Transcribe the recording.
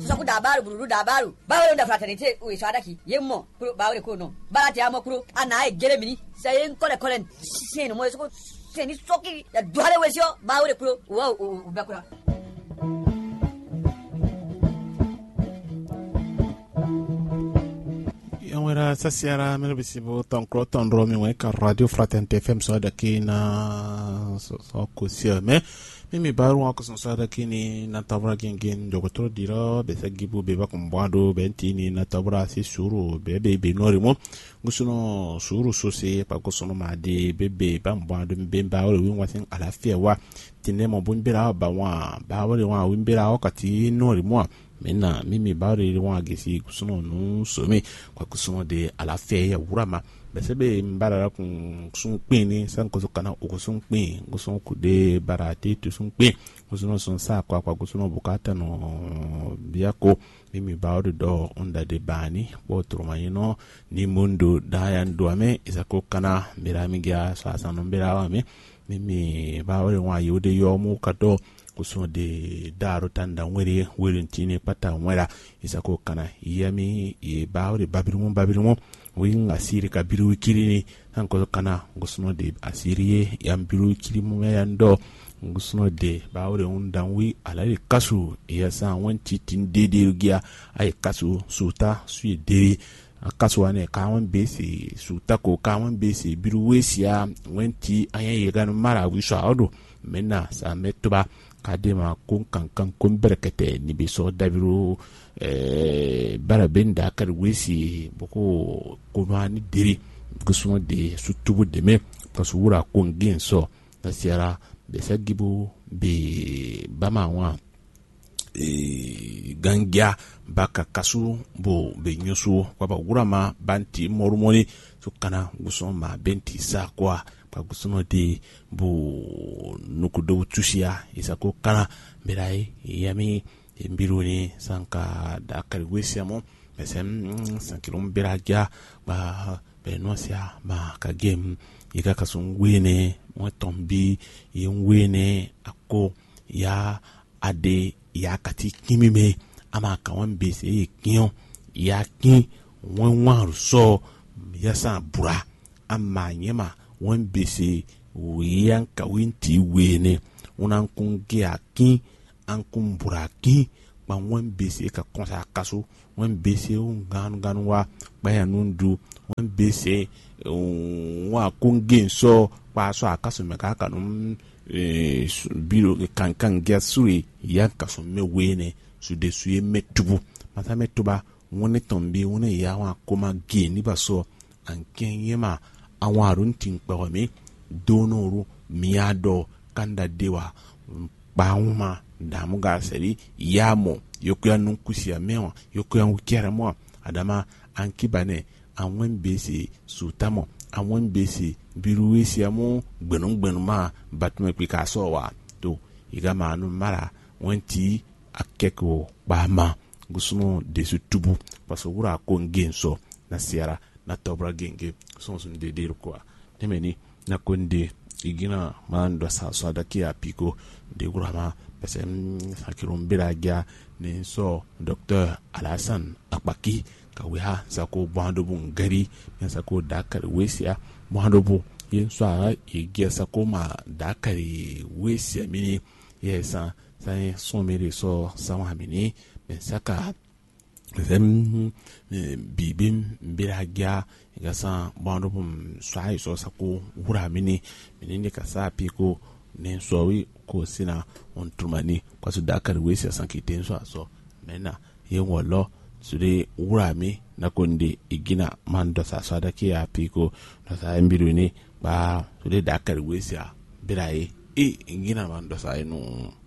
soku dabaru buru dabaru bawo da fraternité o isada ki yemmo pro bawo ko no barati amo pro ana e gere mini sayen kole sen mo so seni soki ya duhare wesio bawo pro wo bakura Yawera sasiara melbisibo tonkro tondro mi weka Radio Fraternité FM so da kina so ko siame mimi baru wako so da kini na tabra gingen jogotro dira be sagibu be bakumbado bentini na tabra si suru be norimo gusuno suru sose pa gusuno made bebe bambado mbemba ore wi wasin alafia wa tinemo bunbira ba ore wa wimbira okati norimo mena mimi bari wa gesi kusuno no somi kwa kusuno de alafe ya wurama besebe mbara kun sun pini san ko kana o sun pin kusuno kude barate to sun pin kusuno sun sa kwa kusuno bukata no biako mimi bari do onda de bani botro mayino ni mundo dayan doame isako kana miramigia sasa no mbirawa mimi bari wa yude yomu kato kusuno de daro tanda nwere ntine pata nwera isako kana yami e baure babirumo wing asiri ka biru kirini hanko kana kusuno de asiri yam biru kirimu yando kusuno de baure undanwi alali kasu yasa wanti tindede gia ay kasu suta suye deri kasu wane kawan besi suta ko kawan besi biru wesia wanti anya yeganu mara wisha odo mena sa metuba kadema kun kankan kun berkete ni biso dabiru barabenda kar wesi boko kumani diri kusuno de sutubu de me kasura kun genso nasiara de sagibu be bama wa gangia baka kasu bo be nyusu kwa ba urama banti mormoni sukana gusoma benti sa kwa pa gusuno de bu nukudo tushia isako kana mirai yami mbiruni sanka da karwesiamo mesem sankilum biragia ba benosia ma kagem ika kasungwene motombi yengwene ako ya ade ya kati kimime ama kawan bese kion ya kin wanwaru so yasa bura ama nyema wan bese wiyan kawinti wene unan kunge akin an kumbura kin ba wan bese ka konsa kaso wan bese nganu wa baya nundu wan bese wa kunge so pa so akaso meka kanum biro kankan gasuri ya kaso me wene su de suye metubu mata metuba woni tombi woni ya wa koma ge ni baso anken yema awon aruntin pawami donoru miado kanda dewa bauma damuga seri yamo yokuya nunkusia mewa yokuya ukera mo adama ankibane awon bese sutamo awon bese biruwesi amo gbenun ma batme pikaso wa to igama anu mara wenti akeko bama gusuno desu tubu paso wura ko ngenso na siara na tobra genge sonsun de dir kwa temeni na konde igina mando sa da kia piko de gurama pesem sakirum biragia ne so docteur Alassane Akbaki kawiha sako bando bungari sako dakar wesia bando bu yenso a igia sako ma dakar wesia mini yesa sai somere so sama mini saka zem bibim biragia gasa bando bum sai so sako wura mini ne kasa piko ne sowi ko sina on turmani kwasu dakar wesia sankiten so mena yewolo sude wurami na konde igina mando sa da ke ya piko na sa mbiru ni ba sude dakar wesia biraye igina mando sa inu